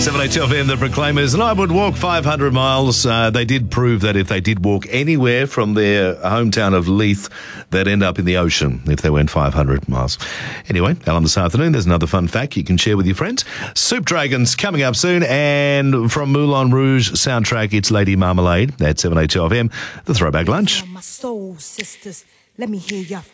7HFM, the Proclaimers, and I would walk 500 miles. They did prove that if they did walk anywhere from their hometown of Leith, they'd end up in the ocean if they went 500 miles. Anyway, Alan, this afternoon, there's another fun fact you can share with your friends. Soup Dragons coming up soon, and from Moulin Rouge soundtrack, it's Lady Marmalade at 7HFM, the Throwback Lunch. My soul sisters, let me hear your